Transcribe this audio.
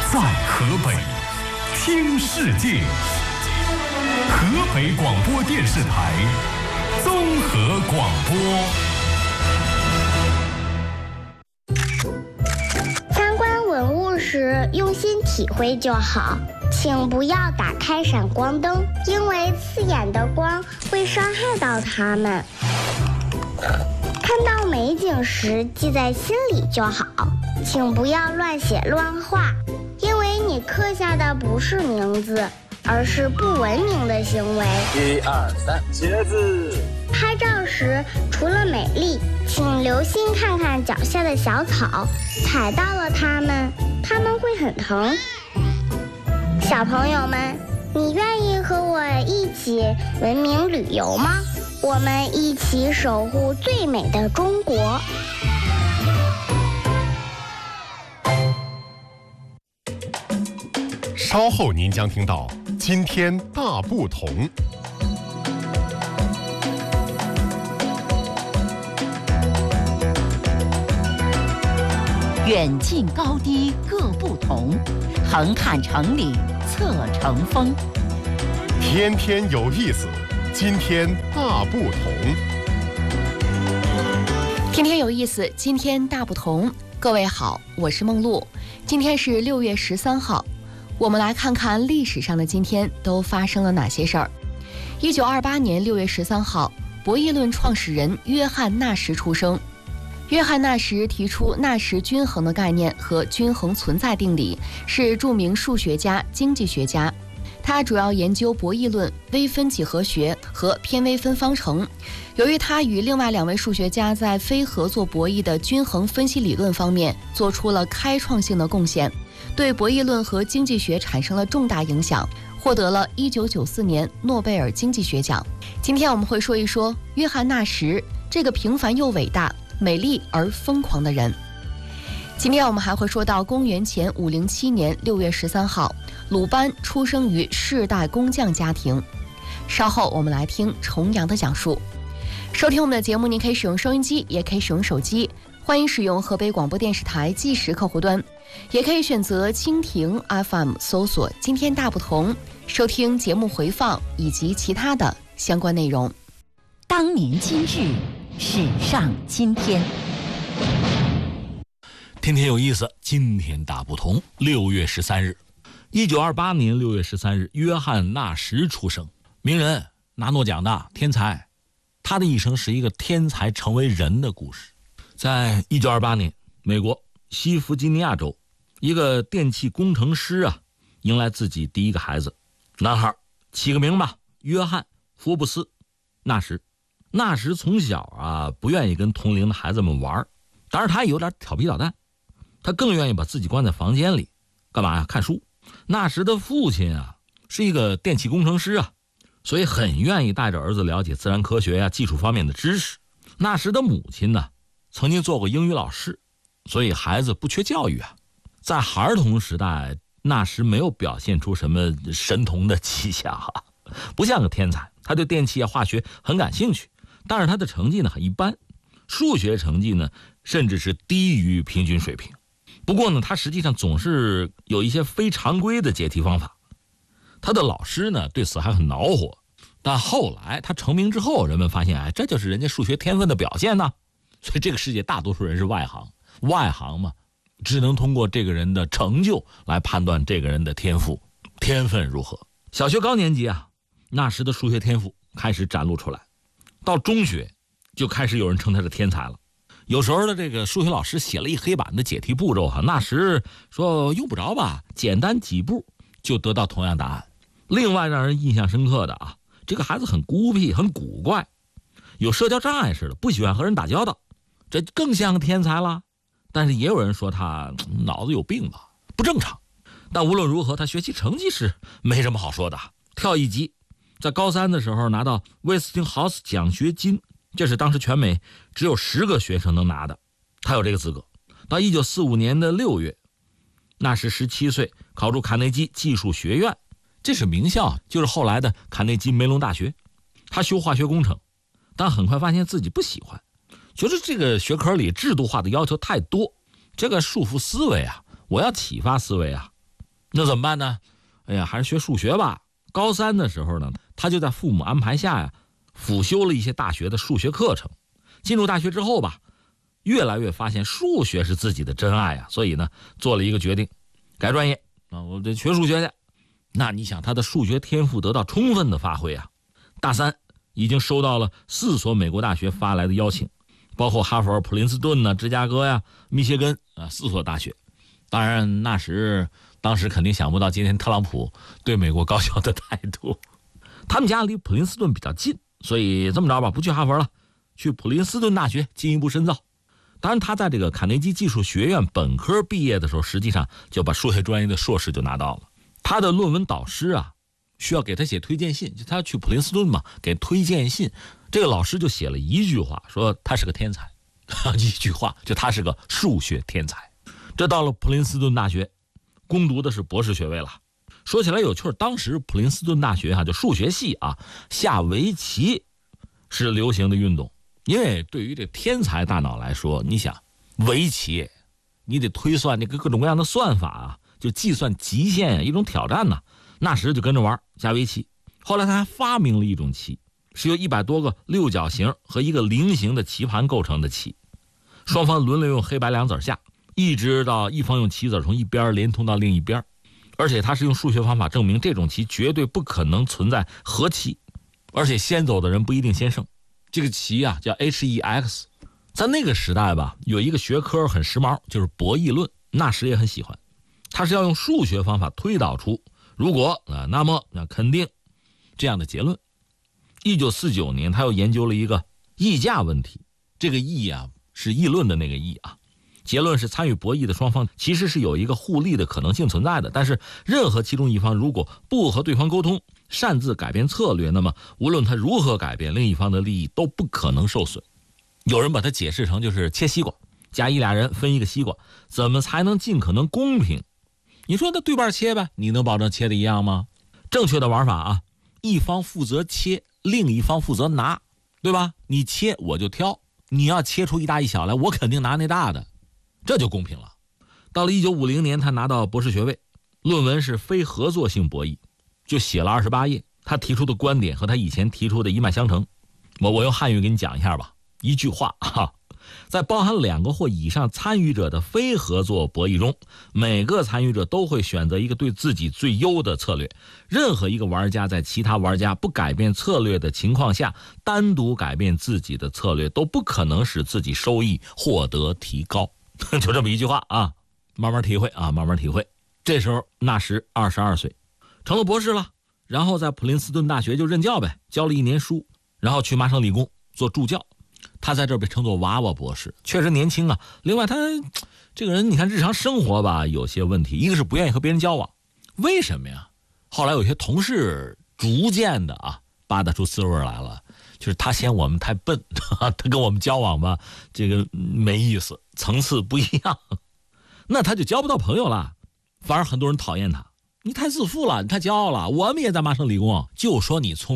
在河北，听世界。河北广播电视台综合广播。 参观文物时用心体会就好，请不要打开闪光灯，因为刺眼的光会伤害到它们。看到美景时记在心里就好，请不要乱写乱画，因为你刻下的不是名字，而是不文明的行为。 1、2、3，茄子。 拍照时除了美丽，请留心看看脚下的小草，踩到了它们会很疼。小朋友们，你愿意和我一起文明旅游吗？我们一起守护最美的中国。 稍后您将听到今天大不同。 远近高低各不同，横看成岭侧成峰。 天天有意思，今天大不同。 天天有意思，今天大不同。各位好，我是梦露。今天是6月13号，我们来看看历史上的今天都发生了哪些事儿。1928年6月13号，博弈论创始人约翰纳什出生。约翰纳什提出纳什均衡的概念和均衡存在定理，是著名数学家、经济学家。他主要研究博弈论、微分几何学和偏微分方程。由于他与另外2位数学家在非合作博弈的均衡分析理论方面做出了开创性的贡献，对博弈论和经济学产生了重大影响，获得了1994年诺贝尔经济学奖。今天我们会说一说约翰纳什这个平凡又伟大、美丽而疯狂的人。今天我们还会说到公元前507年6月13号，鲁班出生于世代工匠家庭。稍后我们来听重阳的讲述。收听我们的节目，您可以使用收音机，也可以使用手机，欢迎使用河北广播电视台计时客户端，也可以选择蜻蜓 FM 搜索今天大不同，收听节目回放以及其他的相关内容。 当年今日，史上今天。 天天有意思，今天大不同。6月13日，1928年6月13日，约翰纳什出生，名人，拿诺奖的天才。他的一生是一个天才成为人的故事。在1928年，美国西弗吉尼亚州，一个电气工程师啊，迎来自己第一个孩子，男孩，起个名吧，约翰·福布斯·纳什。纳什从小啊不愿意跟同龄的孩子们玩，当然他也有点调皮捣蛋，他更愿意把自己关在房间里，干嘛呀？看书。纳什的父亲啊是一个电气工程师啊，所以很愿意带着儿子了解自然科学呀、技术方面的知识。纳什的母亲呢曾经做过英语老师，所以孩子不缺教育啊。在孩童时代，纳什没有表现出什么神童的迹象啊，不像个天才。他对电气啊、化学很感兴趣，但是他的成绩呢很一般，数学成绩呢甚至是低于平均水平。不过呢，他实际上总是有一些非常规的解题方法。他的老师呢对此还很恼火，但后来他成名之后，人们发现，哎，这就是人家数学天分的表现呢。所以这个世界大多数人是外行，外行嘛，只能通过这个人的成就来判断这个人的天分如何。小学高年级啊，纳什的数学天赋开始展露出来，到中学就开始有人称他是天才了。有时候的这个数学老师写了一黑板的解题步骤，纳什说用不着吧，简单几步就得到同样答案。另外让人印象深刻的啊，这个孩子很孤僻，很古怪，有社交障碍似的，不喜欢和人打交道，这更像个天才了。但是也有人说他脑子有病吧，不正常。但无论如何，他学习成绩是没什么好说的，跳一级，在高3的时候拿到威斯汀豪斯奖学金，这是当时全美只有10个学生能拿的，他有这个资格。到1945年的6月，纳什17岁，考入卡内基技术学院，这是名校，就是后来的卡内基梅隆大学。他修化学工程，但很快发现自己不喜欢，觉得这个学科里制度化的要求太多，这个束缚思维啊，我要启发思维啊。 那怎么办呢？哎呀，还是学数学吧。高3的时候呢，他就在父母安排下呀，辅修了一些大学的数学课程。进入大学之后吧，越来越发现数学是自己的真爱啊，所以呢，做了一个决定，改专业啊，我得学数学去。那你想，他的数学天赋得到充分的发挥啊。大3已经收到了4所美国大学发来的邀请，包括哈佛、普林斯顿芝加哥呀、密歇根啊4所大学。当然当时肯定想不到今天特朗普对美国高校的态度。他们家离普林斯顿比较近，所以这么着吧，不去哈佛了，去普林斯顿大学进一步深造。当然他在这个卡内基技术学院本科毕业的时候，实际上就把数学专业的硕士就拿到了。他的论文导师啊，需要给他写推荐信，就他要去普林斯顿嘛，给推荐信。这个老师就写了一句话，说他是个天才，一句话就他是个数学天才。这到了普林斯顿大学，攻读的是博士学位了。说起来有趣，当时普林斯顿大学就数学系啊，下围棋是流行的运动。因为对于这天才大脑来说，你想围棋，你得推算这个各种各样的算法啊，就计算极限一种挑战呢。那时就跟着玩下围棋。后来他还发明了一种棋，是由100多个六角形和一个菱形的棋盘构成的棋，双方轮流用黑白两子下，一直到一方用棋子从一边连通到另一边。而且他是用数学方法证明这种棋绝对不可能存在和棋，而且先走的人不一定先胜。这个棋啊叫 HEX。 在那个时代吧，有一个学科很时髦，就是博弈论，那时也很喜欢。他是要用数学方法推导出如果那么肯定这样的结论。1949年他又研究了一个议价问题，这个议啊是议论的那个议啊。结论是参与博弈的双方其实是有一个互利的可能性存在的，但是任何其中一方如果不和对方沟通，擅自改变策略，那么无论他如何改变，另一方的利益都不可能受损。有人把它解释成就是切西瓜，甲乙俩人分一个西瓜，怎么才能尽可能公平？你说那对半切呗，你能保证切的一样吗？正确的玩法啊，一方负责切，另一方负责拿，对吧？你切我就挑，你要切出一大一小来，我肯定拿那大的，这就公平了。到了1950年，他拿到博士学位，论文是非合作性博弈，就写了28页。他提出的观点和他以前提出的一脉相承。我用汉语给你讲一下吧。一句话在包含2个或以上参与者的非合作博弈中，每个参与者都会选择一个对自己最优的策略。任何一个玩家在其他玩家不改变策略的情况下，单独改变自己的策略都不可能使自己收益获得提高。就这么一句话啊，慢慢体会啊，慢慢体会。这时候纳什22岁，成了博士了，然后在普林斯顿大学就任教呗，教了1年书，然后去麻省理工做助教。他在这儿被称作娃娃博士，确实年轻啊。另外他这个人你看日常生活吧有些问题，一个是不愿意和别人交往。为什么呀？后来有些同事逐渐的扒得出滋味来了，就是他嫌我们太笨，他跟我们交往吧这个没意思，层次不一样，那他就交不到朋友了，反而很多人讨厌他。你太自负了，你太骄傲了。我们也在麻省理工，就说你聪明